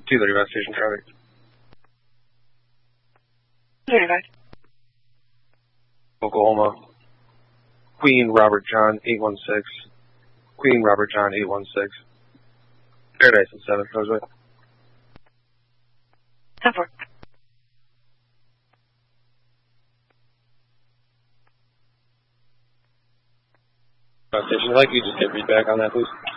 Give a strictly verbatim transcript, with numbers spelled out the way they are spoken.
two thirty-five station traffic. two thirty-five. Oklahoma. Queen Robert John eight one six. Queen Robert John eight one six. Paradise and seven, Roseway. ten four. Station, I'd like you to just get feedback on that, please.